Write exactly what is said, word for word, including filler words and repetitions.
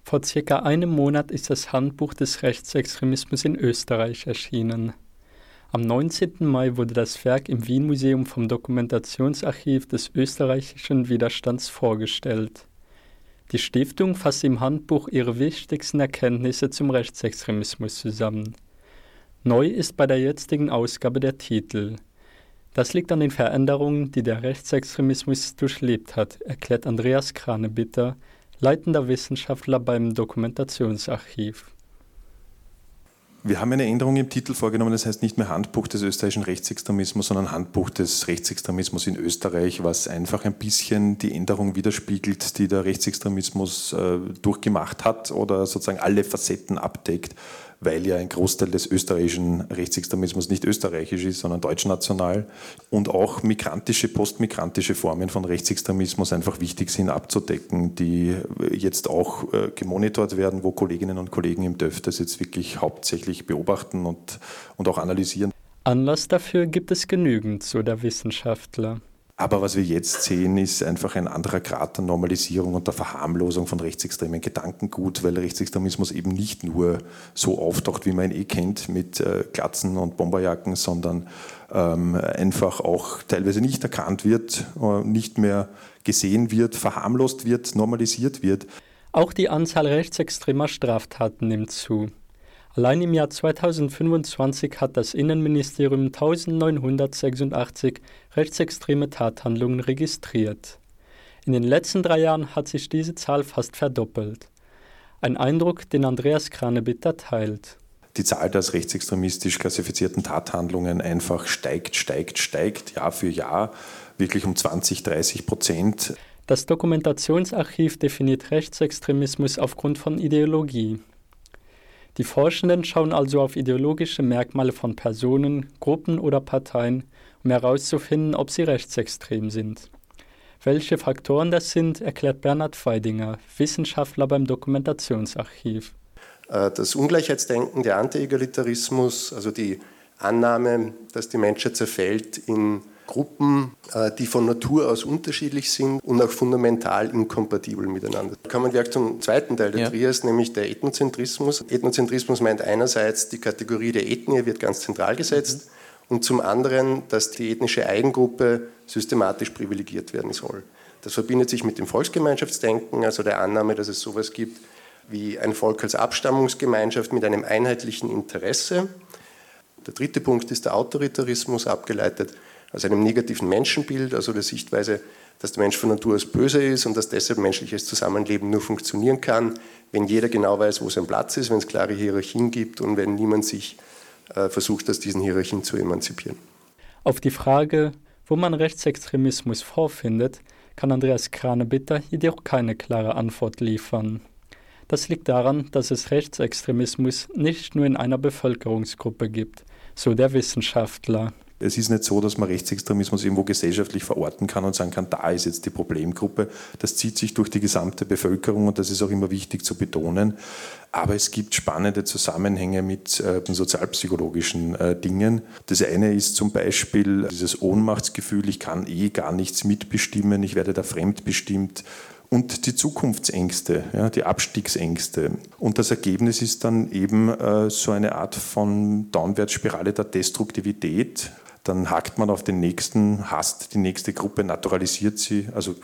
Vor circa einem Monat ist das Handbuch des Rechtsextremismus in Österreich erschienen. Am neunzehnten Mai wurde das Werk im Wien-Museum vom Dokumentationsarchiv des österreichischen Widerstands vorgestellt. Die Stiftung fasst im Handbuch ihre wichtigsten Erkenntnisse zum Rechtsextremismus zusammen. Neu ist bei der jetzigen Ausgabe der Titel. Das liegt an den Veränderungen, die der Rechtsextremismus durchlebt hat, erklärt Andreas Kranebitter, leitender Wissenschaftler beim Dokumentationsarchiv. Wir haben eine Änderung im Titel vorgenommen, das heißt nicht mehr Handbuch des österreichischen Rechtsextremismus, sondern Handbuch des Rechtsextremismus in Österreich, was einfach ein bisschen die Änderung widerspiegelt, die der Rechtsextremismus äh, durchgemacht hat oder sozusagen alle Facetten abdeckt, weil ja ein Großteil des österreichischen Rechtsextremismus nicht österreichisch ist, sondern deutschnational und auch migrantische, postmigrantische Formen von Rechtsextremismus einfach wichtig sind abzudecken, die jetzt auch äh, gemonitort werden, wo Kolleginnen und Kollegen im T Ö F das jetzt wirklich hauptsächlich beobachten und, und auch analysieren. Anlass dafür gibt es genügend, so der Wissenschaftler. Aber was wir jetzt sehen, ist einfach ein anderer Grad der Normalisierung und der Verharmlosung von rechtsextremen Gedankengut, weil Rechtsextremismus eben nicht nur so auftaucht, wie man ihn eh kennt, mit äh, Glatzen und Bomberjacken, sondern ähm, einfach auch teilweise nicht erkannt wird, äh, nicht mehr gesehen wird, verharmlost wird, normalisiert wird. Auch die Anzahl rechtsextremer Straftaten nimmt zu. Allein im Jahr zweitausendfünfundzwanzig hat das Innenministerium eintausendneunhundertsechsundachtzig rechtsextreme Tathandlungen registriert. In den letzten drei Jahren hat sich diese Zahl fast verdoppelt. Ein Eindruck, den Andreas Kranebitter teilt. Die Zahl der als rechtsextremistisch klassifizierten Tathandlungen einfach steigt, steigt, steigt, Jahr für Jahr, wirklich um zwanzig, dreißig Prozent. Das Dokumentationsarchiv definiert Rechtsextremismus aufgrund von Ideologie. Die Forschenden schauen also auf ideologische Merkmale von Personen, Gruppen oder Parteien, um herauszufinden, ob sie rechtsextrem sind. Welche Faktoren das sind, erklärt Bernhard Weidinger, Wissenschaftler beim Dokumentationsarchiv. Das Ungleichheitsdenken, der Anti-Egalitarismus, also die Annahme, dass die Menschheit zerfällt in Gruppen, die von Natur aus unterschiedlich sind und auch fundamental inkompatibel miteinander. Da kommen wir zum zweiten Teil der ja. Trias, nämlich der Ethnozentrismus. Ethnozentrismus meint einerseits, die Kategorie der Ethnie wird ganz zentral gesetzt mhm. und zum anderen, dass die ethnische Eigengruppe systematisch privilegiert werden soll. Das verbindet sich mit dem Volksgemeinschaftsdenken, also der Annahme, dass es sowas gibt wie ein Volk als Abstammungsgemeinschaft mit einem einheitlichen Interesse. Der dritte Punkt ist der Autoritarismus, abgeleitet aus einem negativen Menschenbild, also der Sichtweise, dass der Mensch von Natur aus böse ist und dass deshalb menschliches Zusammenleben nur funktionieren kann, wenn jeder genau weiß, wo sein Platz ist, wenn es klare Hierarchien gibt und wenn niemand sich äh, versucht, aus diesen Hierarchien zu emanzipieren. Auf die Frage, wo man Rechtsextremismus vorfindet, kann Andreas Kranebitter jedoch keine klare Antwort liefern. Das liegt daran, dass es Rechtsextremismus nicht nur in einer Bevölkerungsgruppe gibt, so der Wissenschaftler. Es ist nicht so, dass man Rechtsextremismus irgendwo gesellschaftlich verorten kann und sagen kann, da ist jetzt die Problemgruppe. Das zieht sich durch die gesamte Bevölkerung und das ist auch immer wichtig zu betonen. Aber es gibt spannende Zusammenhänge mit äh, sozialpsychologischen äh, Dingen. Das eine ist zum Beispiel dieses Ohnmachtsgefühl, ich kann eh gar nichts mitbestimmen, ich werde da fremdbestimmt. Und die Zukunftsängste, ja, die Abstiegsängste. Und das Ergebnis ist dann eben äh, so eine Art von Downwärtsspirale der Destruktivität. Dann hakt man auf den Nächsten, hasst die nächste Gruppe, naturalisiert sie, also